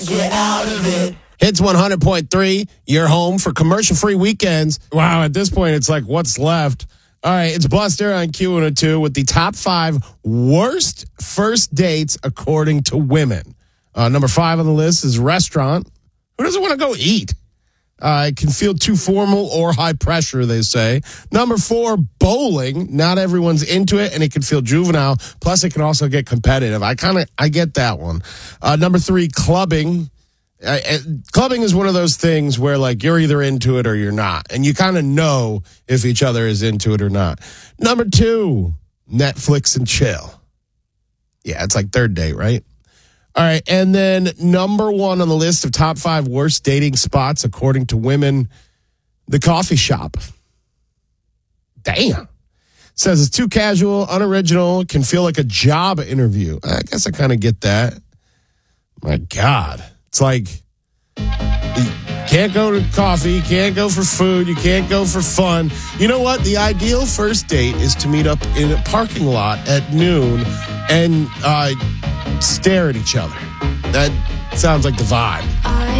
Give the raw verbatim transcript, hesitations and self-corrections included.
Get out of it. Hits one hundred point three, your home for commercial-free weekends. Wow, at this point, it's like, what's left? All right, it's Buster on Q one oh two with the top five worst first dates according to women. Uh, number five on the list is restaurant. Who doesn't want to go eat? Uh, it can feel too formal or high pressure, they say. Number four, bowling. Not everyone's into it, and it can feel juvenile. Plus, it can also get competitive. I kind of, I get that one. Uh, number three, clubbing. Uh, clubbing is one of those things where, like, you're either into it or you're not. And you kind of know if each other is into it or not. Number two, Netflix and chill. Yeah, it's like third date, right? All right, and then number one on the list of top five worst dating spots, according to women, the coffee shop. Damn. Says it's too casual, unoriginal, can feel like a job interview. I guess I kind of get that. My God. It's like, you can't go to coffee, you can't go for food, you can't go for fun. You know what? The ideal first date is to meet up in a parking lot at noon and uh, stare at each other. That sounds like the vibe. I